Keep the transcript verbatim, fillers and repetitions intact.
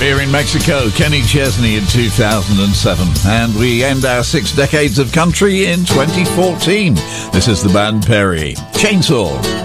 Here in Mexico, Kenny Chesney in two thousand seven. And we end our six decades of country in twenty fourteen. This is the band Perry. Chainsaw.